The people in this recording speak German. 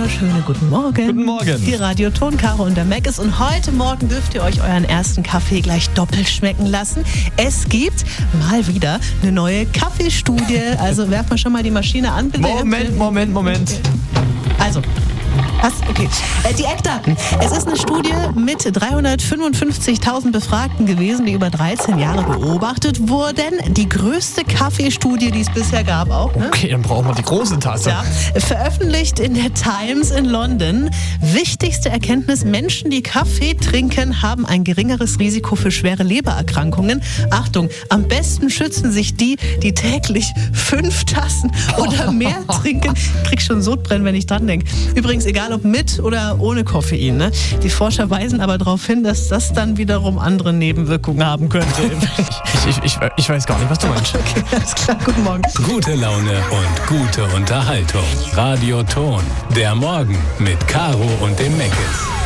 wunderschönen guten Morgen. Guten Morgen. Die Radioton, Caro und der Meckes. Und heute Morgen dürft ihr euch euren ersten Kaffee gleich doppelt schmecken lassen. Es gibt mal wieder eine neue Kaffeestudie. Also werft mal schon mal die Maschine an, bitte. Moment. Also, okay. Die Eckdaten. Es ist eine Studie mit 355.000 Befragten gewesen, die über 13 Jahre beobachtet wurden. Die größte Kaffeestudie, die es bisher gab auch. Ne? Okay, dann brauchen wir die große Tasse. Ja, veröffentlicht in der Times in London. Wichtigste Erkenntnis: Menschen, die Kaffee trinken, haben ein geringeres Risiko für schwere Lebererkrankungen. Achtung, am besten schützen sich die täglich 5 Tassen oder mehr trinken. Ich krieg schon Sodbrennen, wenn ich dran denke. Übrigens, egal ob mit oder ohne Koffein. Ne? Die Forscher weisen aber darauf hin, dass das dann wiederum andere Nebenwirkungen haben könnte. Ich weiß gar nicht, was du meinst. Okay, alles klar. Guten Morgen. Gute Laune und gute Unterhaltung. Radioton. Der Morgen mit Caro und dem Meckes.